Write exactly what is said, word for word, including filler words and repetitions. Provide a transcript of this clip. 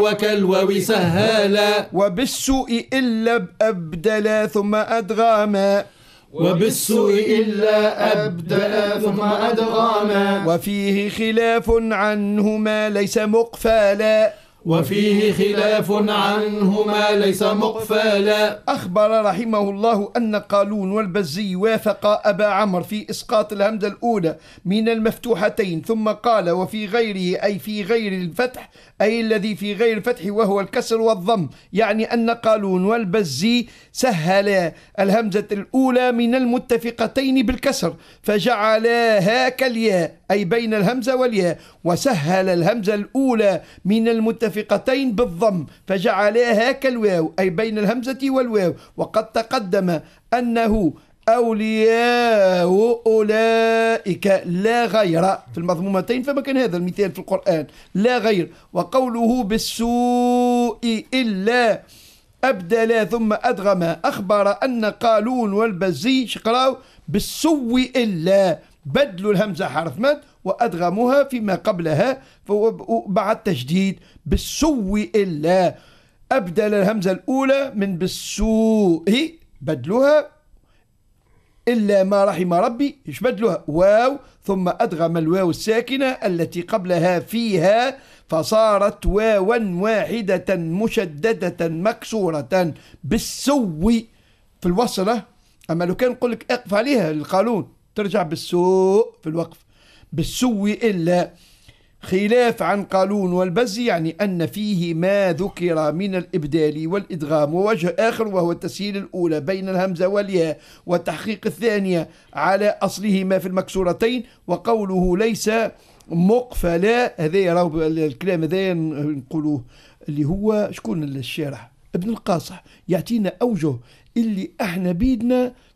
وكالواو سهالا وبالسوء إلا أبدلا ثم أدغاما وبالسوء إلا أبدلا ثم أدغاما وفيه خلاف عنهما ليس مقفالا وفيه خلاف عنهما ليس مقفالا. أخبر رحمه الله أن قالون والبزي وافق أبا عمرو في إسقاط الهمزة الأولى من المفتوحتين، ثم قال وفي غيره أي في غير الفتح، أي الذي في غير الفتح وهو الكسر والضم، يعني أن قالون والبزي سهلا الهمزة الأولى من المتفقتين بالكسر فجعلاها كالياء أي بين الهمزة والياء، وسهل الهمزة الأولى من المتفقتين بالضم فجعلاها كالواو أي بين الهمزة والواو. وقد تقدم أنه أولياء أولئك لا غير في المضمومتين، فما كان هذا المثال في القرآن لا غير. وقوله بالسوء إلا أبدلا ثم أدغما أخبر أن قالون والبزي شقراو بالسوء إلا بدلوا الهمزة حرف مد وأدغموها فيما قبلها بعد تشديد بالسوء إلا أبدل الهمزة الأولى من بالسوء بدلوها إلا ما رحم ربي إيش بدلوها واو ثم أدغم الواو الساكنة التي قبلها فيها فصارت واوا واحدة مشددة مكسورة بالسوء في الوصلة. أما لو كان نقول لك اقف عليها القانون ترجع بالسوء في الوقف بالسوء إلا. خلاف عن قالون والبزي يعني أن فيه ما ذكر من الإبدال والإدغام ووجه آخر وهو التسهيل الأولى بين الهمزة والياء والتحقيق الثانية على أصلهما في المكسورتين. وقوله ليس مقفلا هذا يرى الكلام هذا نقولوه اللي هو شكون الشارح ابن القاصح يعطينا أوجه اللي احنا بيدنا